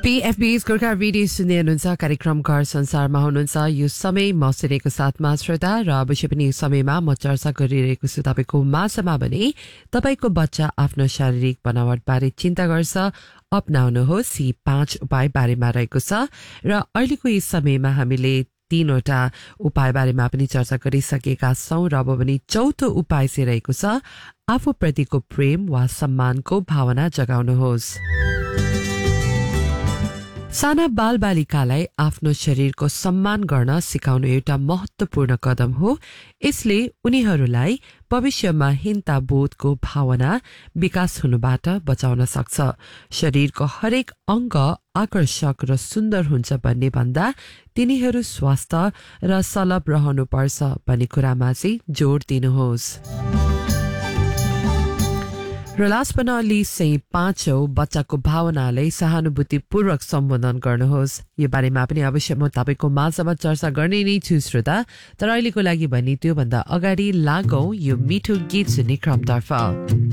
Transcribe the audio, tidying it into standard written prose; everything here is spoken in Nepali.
PFB गोर्खा रेडियो सुन्दै हुनुहुन्छ कार्यक्रम घर संसारमा हुनुहुन्छ यो समय म सुनेको साथमा श्रोता र अवश्य पनि यो समयमा म चर्चा गरिरहेको छु तपाईको माझमा भने तपाईको बच्चा आफ्नो शारीरिक बनावटबारे चिन्ता गर्छ अपनाउनुहोस् यी 5 उपाय बारेमा रहेको छ र अहिलेको यस समयमा हामीले 3 वटा उपाय बारेमा पनि चर्चा गरिसकेका छौं र अब पनि चौथो उपाय चाहिँ रहेको छ आफूप्रतिको प्रेम वा सम्मानको भावना जगाउनुहोस्। साना बालबालिकालाई आफ्नो शरीरको सम्मान गर्न सिकाउनु एउटा महत्त्वपूर्ण कदम हो। यसले उनीहरूलाई भविष्यमा हीनता बोधको भावना विकास हुनुबाट बचाउन सक्छ। शरीरको हरेक अंग आकर्षक र सुन्दर हुन्छ भन्ने भन्दा तिनीहरू स्वस्थ र सलभ रहनुपर्छ भन्ने कुरामा चाहिँ जोड दिनुहोस्। र लास्ट but not least चाहिँ 5औं बच्चाको भावनालाई सहानुभूतिपूर्वक सम्बोधन गर्नुहोस्। यो बारेमा पनि अवश्य म तपाईको माझमा चर्चा गर्ने नै छु श्रोता, तर अहिलेको लागि भने त्यो भन्दा अगाडि लागौं यो मिठो गीत सुन्ने क्रमतर्फ।